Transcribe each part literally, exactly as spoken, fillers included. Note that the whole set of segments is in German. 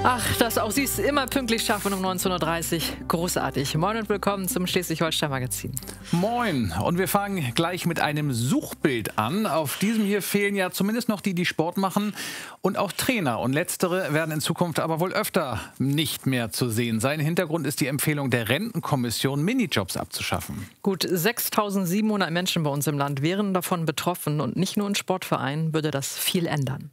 Ach, dass auch Sie es immer pünktlich schaffen um neunzehn Uhr dreißig. Großartig. Moin und willkommen zum Schleswig-Holstein-Magazin. Moin. Und wir fangen gleich mit einem Suchbild an. Auf diesem hier fehlen ja zumindest noch die, die Sport machen und auch Trainer. Und letztere werden in Zukunft aber wohl öfter nicht mehr zu sehen sein. Hintergrund ist die Empfehlung der Rentenkommission, Minijobs abzuschaffen. Gut sechstausendsiebenhundert Menschen bei uns im Land wären davon betroffen. Und nicht nur in Sportvereinen würde das viel ändern.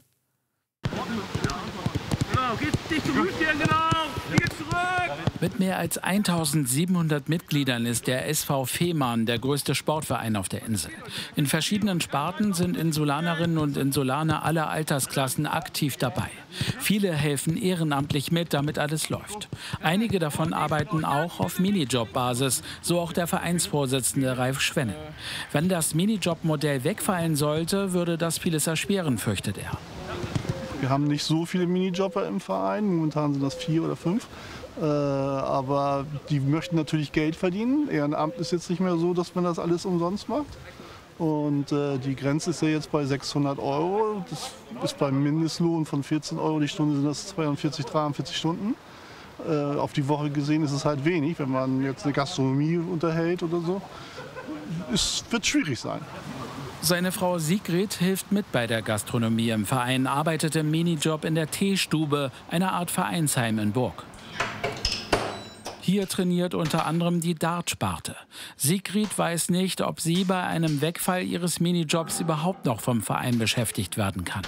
Mit mehr als eintausendsiebenhundert Mitgliedern ist der S V Fehmarn der größte Sportverein auf der Insel. In verschiedenen Sparten sind Insulanerinnen und Insulaner aller Altersklassen aktiv dabei. Viele helfen ehrenamtlich mit, damit alles läuft. Einige davon arbeiten auch auf Minijob-Basis, so auch der Vereinsvorsitzende Ralf Schwenne. Wenn das Minijob-Modell wegfallen sollte, würde das vieles erschweren, fürchtet er. Wir haben nicht so viele Minijobber im Verein, momentan sind das vier oder fünf. Äh, aber die möchten natürlich Geld verdienen. Ehrenamt ist jetzt nicht mehr so, dass man das alles umsonst macht. Und äh, die Grenze ist ja jetzt bei sechshundert Euro. Das ist beim Mindestlohn von vierzehn Euro die Stunde, sind das zweiundvierzig, dreiundvierzig Stunden. Äh, auf die Woche gesehen ist es halt wenig, wenn man jetzt eine Gastronomie unterhält oder so. Es wird schwierig sein. Seine Frau Sigrid hilft mit bei der Gastronomie im Verein, arbeitet im Minijob in der Teestube, einer Art Vereinsheim in Burg. Hier trainiert unter anderem die Dartsparte. Sigrid weiß nicht, ob sie bei einem Wegfall ihres Minijobs überhaupt noch vom Verein beschäftigt werden kann.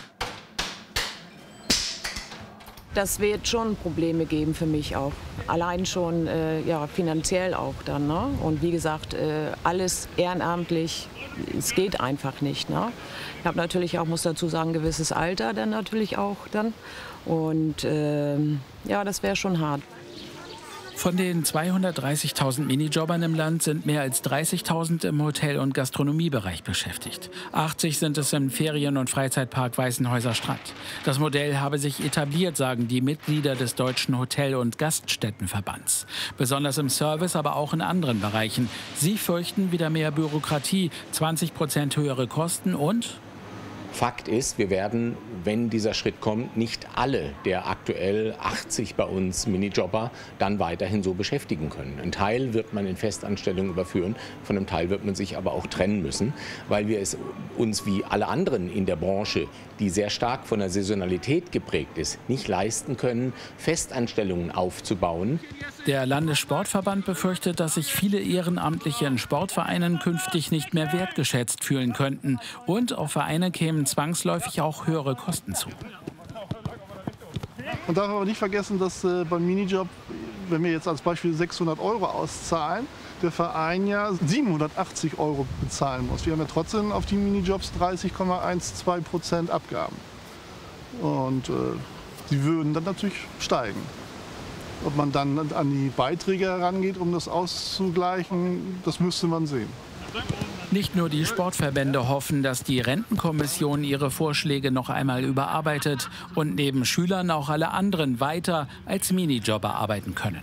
Das wird schon Probleme geben für mich auch. Allein schon äh, ja, finanziell auch dann. Ne? Und wie gesagt, äh, alles ehrenamtlich, es geht einfach nicht. Ne? Ich habe natürlich auch, muss dazu sagen, ein gewisses Alter dann natürlich auch dann. Und äh, ja, das wäre schon hart. Von den zweihundertdreißigtausend Minijobbern im Land sind mehr als dreißigtausend im Hotel- und Gastronomiebereich beschäftigt. achtzig sind es im Ferien- und Freizeitpark Weißenhäuser Strand. Das Modell habe sich etabliert, sagen die Mitglieder des Deutschen Hotel- und Gaststättenverbands. Besonders im Service, aber auch in anderen Bereichen. Sie fürchten wieder mehr Bürokratie, zwanzig Prozent höhere Kosten und... Fakt ist, wir werden, wenn dieser Schritt kommt, nicht alle der aktuell achtzig bei uns Minijobber dann weiterhin so beschäftigen können. Ein Teil wird man in Festanstellung überführen, von einem Teil wird man sich aber auch trennen müssen, weil wir es uns wie alle anderen in der Branche, die sehr stark von der Saisonalität geprägt ist, nicht leisten können, Festanstellungen aufzubauen. Der Landessportverband befürchtet, dass sich viele Ehrenamtliche in Sportvereinen künftig nicht mehr wertgeschätzt fühlen könnten und auf Vereine kämen zwangsläufig auch höhere Kosten zu. Man darf aber nicht vergessen, dass äh, beim Minijob, wenn wir jetzt als Beispiel sechshundert Euro auszahlen, der Verein ja siebenhundertachtzig Euro bezahlen muss. Wir haben ja trotzdem auf die Minijobs dreißig Komma zwölf Prozent Abgaben. Und äh, die würden dann natürlich steigen. Ob man dann an die Beiträge herangeht, um das auszugleichen, das müsste man sehen. Nicht nur die Sportverbände hoffen, dass die Rentenkommission ihre Vorschläge noch einmal überarbeitet und neben Schülern auch alle anderen weiter als Minijobber arbeiten können.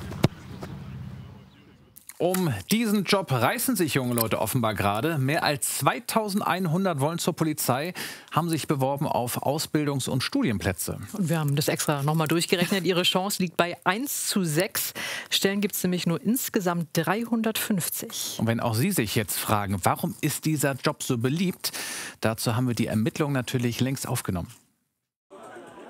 Um diesen Job reißen sich junge Leute offenbar gerade. Mehr als zweitausendeinhundert wollen zur Polizei, haben sich beworben auf Ausbildungs- und Studienplätze. Und wir haben das extra nochmal durchgerechnet. Ihre Chance liegt bei eins zu sechs. Stellen gibt es nämlich nur insgesamt dreihundertfünfzig. Und wenn auch Sie sich jetzt fragen, warum ist dieser Job so beliebt, dazu haben wir die Ermittlungen natürlich längst aufgenommen.